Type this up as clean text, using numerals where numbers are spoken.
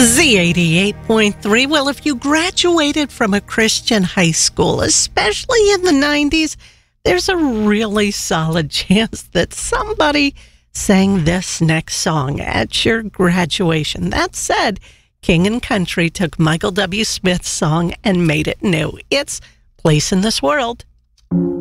Z88.3. Well, if you graduated from a Christian high school, especially in the 90s, there's a really solid chance that somebody sang this next song at your graduation. That said, King and Country took Michael W. Smith's song and made it new. It's Place in This World.